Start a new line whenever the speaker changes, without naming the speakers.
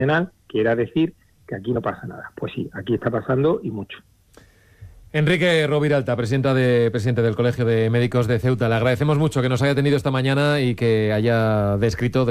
quiera decir que aquí no pasa nada. Pues sí, aquí está pasando y mucho.
Enrique Roviralta, presidente del Colegio de Médicos de Ceuta. Le agradecemos mucho que nos haya tenido esta mañana y que haya descrito